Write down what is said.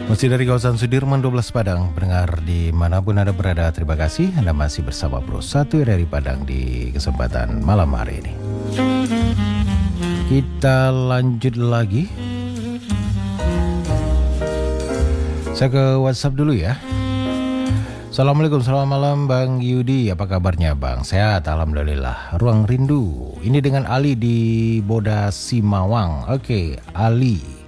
Masih dari kawasan Sudirman 12 Padang, pendengar dimanapun Anda berada, terima kasih Anda masih bersama Bro Satu dari Padang di kesempatan malam hari ini. Kita lanjut lagi. Saya ke WhatsApp dulu ya. Assalamualaikum, selamat malam Bang Yudi, apa kabarnya Bang? Sehat, Alhamdulillah. Ruang Rindu, ini dengan Ali di Boda Simawang. Oke, Ali.